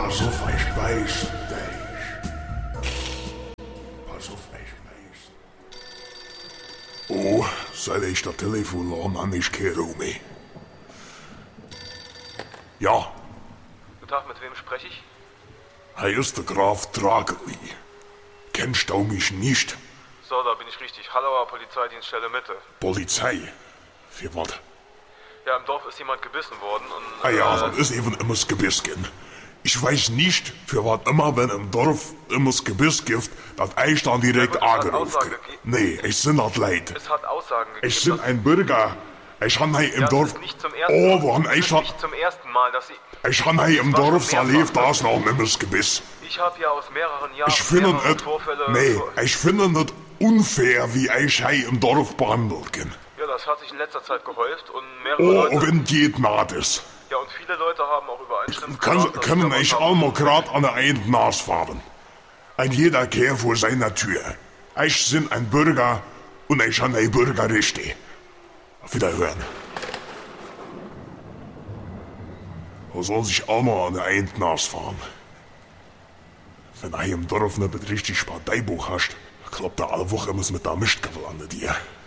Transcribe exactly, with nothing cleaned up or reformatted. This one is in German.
Pass auf, ich weiß dich. Pass auf, ich weiß. Oh, seit ich das Telefon an, an ich kehre um mich. Ja. Guten Tag, mit wem spreche ich? Hier ist der Graf Drageli. Kennst du mich nicht? So, da bin ich richtig. Hallauer Polizeidienststelle Mitte. Polizei? Für was? Ja, im Dorf ist jemand gebissen worden und... Ah ja, äh, das ist eben immer das Gebiss gehen. Ich weiß nicht, für was immer, wenn im Dorf immer das Gebiss gibt, dass ich dann direkt Ja, gut, es hat angerufen Aussagen krieg. gegeben. Nee, ich bin das leid. Es hat Aussagen gegeben. Ich bin dass- ein Bürger. Ich han hier im ja, Dorf... Es ist nicht zum ersten Oh, wo han es ich ist schon... nicht zum ersten Mal, dass Sie... Ich han hier im Es war Dorf schon erlebt, mehrfach. da ist noch immer das Gebiss. Ich habe ja aus mehreren Jahren Ich finde mehrere es... Vorfälle... Nee, ich finde es unfair, wie ich hier im Dorf behandelt bin. Ja, das hat sich in letzter Zeit gehäuft und mehrere Oh, Leute... wenn geht naht ist. Ja, und viele Leute haben auch übereinstimmend Kann, gesagt, dass können sie ich davon auch haben- mal grad an der einen Nas fahren. Ein jeder Kehr vor seiner Tür. Ich bin ein Bürger und ich han ein Bürgerrechte. Auf Wiederhören. Wo soll sich auch mal an der einen Nas fahren? Wenn du hier im Dorf nicht richtig Parteibuch hast, klappt da alle Woche immer mit der Mistgabel an dir.